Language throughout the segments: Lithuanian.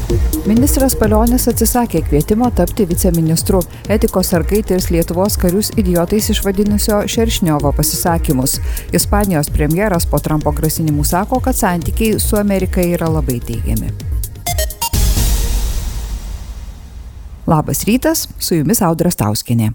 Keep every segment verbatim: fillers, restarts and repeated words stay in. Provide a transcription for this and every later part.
Ministras Palionis atsisakė kvietimo tapti viceministru. Etikos sargai tirs Lietuvos karius idiotais išvadinusio Šeršniovo pasisakymus. Ispanijos premjeras po Trumpo grasinimų sako, kad santykiai su Amerika yra labai teigiami. Labas rytas, su jumis Audra Stauskienė.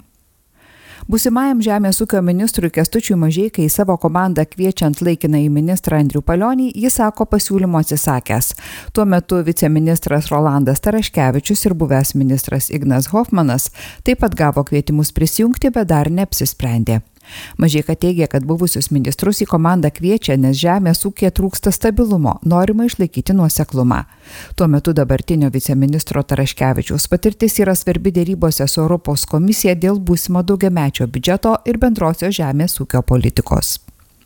Būsimajam žemės ūkio ministrui Kęstučiui Mažeikai savo komandą kviečiant laikinąjį ministrą Andrių Palionį, jis sako pasiūlymo atsisakęs. Tuo metu viceministras Rolandas Taraškevičius ir buvęs ministras Ignas Hofmanas taip pat gavo kvietimus prisijungti, bet dar neapsisprendė. Mažeika teigia, kad buvusius ministrus į komandą kviečia, nes žemės ūkyje trūksta stabilumo, norima išlaikyti nuoseklumą. Tuo metu dabartinio viceministro Taraškevičiaus patirtis yra svarbi dėrybose su Europos komisija dėl būsimo daugiamečio biudžeto ir bendrosios žemės ūkio politikos.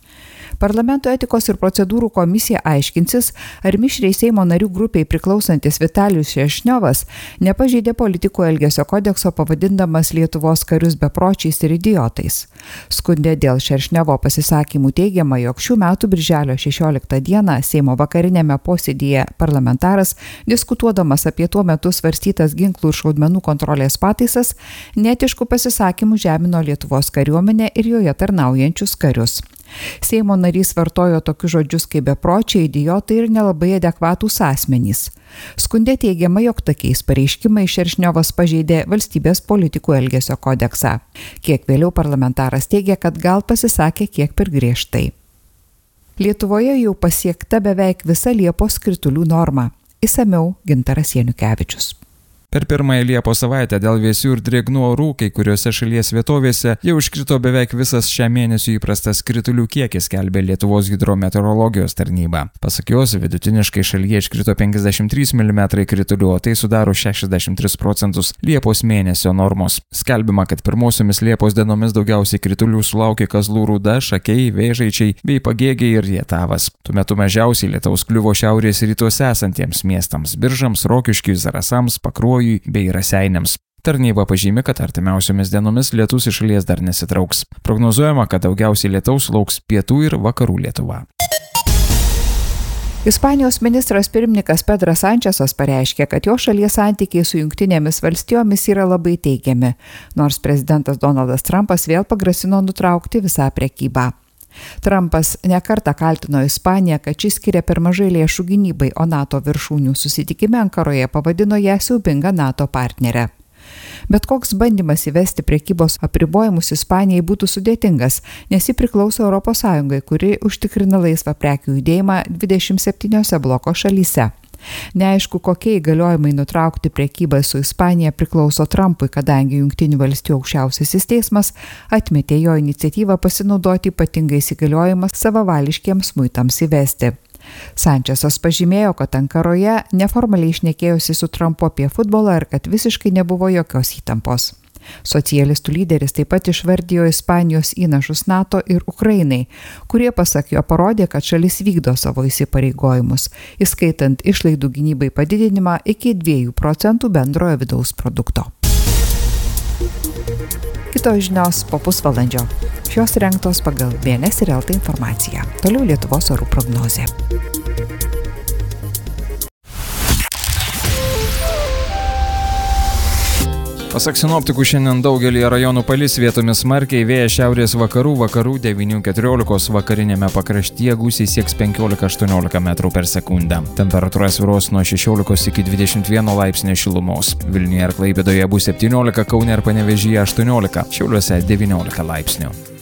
Parlamento etikos ir procedūrų komisija aiškinsis, ar mišriai Seimo narių grupiai priklausantis Vitalijus Šeršniovas nepažeidė politikų elgesio kodekso pavadindamas Lietuvos karius bepročiais ir idiotais. Skunde dėl Šeršniovo pasisakymų teigiama, jog šių metų birželio šešioliktą dieną Seimo vakarinėme posėdyje parlamentaras, diskutuodamas apie tuo metu svarstytas ginklų ir šaudmenų kontrolės pataisas, netiškų pasisakymų žemino Lietuvos kariuomenę ir joje tarnaujančius karius. Seimo narys vartojo tokius žodžius kaip bepročiai, idiotai ir nelabai adekvatūs asmenys. Skunde teigiama, jog tokiais pareiškimais Šeršniovas pažeidė valstybės politikų elgesio kodeksą. Kiek vėliau parlamentaras teigia, kad gal pasisakė kiek per griežtai. Lietuvoje jau pasiekta beveik visa Liepos kritulių norma. Išsamiau Gintaras Janukevičius. Per pirmąją Liepos savaitę dėl vėsių ir drėgnų orų kai kuriuose šalies vietovėse jau iškrito beveik visas šią mėnesį įprastas kritulių kiekis, skelbė Lietuvos hidrometeorologijos tarnyba. Pasak jos, vidutiniškai šalyje iškrito penkiasdešimt trys milimetrai kritulių, o tai sudaro šešiasdešimt tris procentus Liepos mėnesio normos. Skelbima, kad pirmosiomis Liepos dienomis daugiausiai kritulių sulaukė Kazlų Rūda, Šakiai, Vėžaičiai bei Pagėgiai ir Rietavas. Tuo metu mažiausiai lietaus kliuvo šiaurės rytuose esantiems miestams – Biržams, Rokiškiui, Zarasams, Pakruojui bei Raseiniams. Tarnyba pažymi, kad artimiausiomis dienomis lietus iš šalies dar nesitrauks. Prognozuojama, kad daugiausiai lietaus lauks pietų ir vakarų Lietuva. Ispanijos ministras pirmininkas Pedras Sančesas pareiškė, kad jo šalies santykiai su Jungtinėmis valstijomis yra labai teigiami, nors prezidentas Donaldas Trumpas vėl pagrasino nutraukti visą prekybą. Trumpas nekartą kaltino Ispaniją, kad ši skiria per mažai lėšų gynybai, o NATO viršūnių susitikime Ankaroje pavadino ją siaubinga NATO partnerę. Bet koks bandymas įvesti prekybos apribojimus Ispanijai būtų sudėtingas, nes ji priklauso Europos Sąjungai, kuri užtikrina laisvą prekių judėjimą dvidešimt septyniose bloko šalyse. Neaišku, kokie įgaliojimai nutraukti prekybą su Ispanija priklauso Trumpui, kadangi Jungtinių valstijų aukščiausiasis teismas atmetė jo iniciatyvą pasinaudoti ypatingais įgaliojimais savavališkiems muitams įvesti. Sančesas pažymėjo, kad Ankaroje neformaliai šnekėjosi su Trumpu apie futbolą ir kad visiškai nebuvo jokios įtampos. Socialistų lyderis taip pat išvardijo Ispanijos įnašus NATO ir Ukrainai, kurie pasak jo parodė, kad šalis vykdo savo įsipareigojimus, įskaitant išlaidų gynybai padidinimą iki dviejų procentų bendrojo vidaus produkto. Kitos žinios po pusvalandžio. Šios rengtos pagal B N S ir L T informaciją. Toliau Lietuvos orų prognozė. Pasak sinoptikų, šiandien daugelį rajonų palis, vietomis smarkiai, vėjas šiaurės vakarų, vakarų devynių keturiolikos, vakarinėme pakraštyje gūsiai sieks penkiolika aštuoniolika metrų per sekundę. Temperatūra svyruos nuo šešiolikos iki dvidešimt vieno laipsnio šilumos. Vilniuje ir Klaipėdoje bus septyniolika, Kaune ir Panevėžyje aštuoniolika, Šiauliuose devyniolika laipsnių.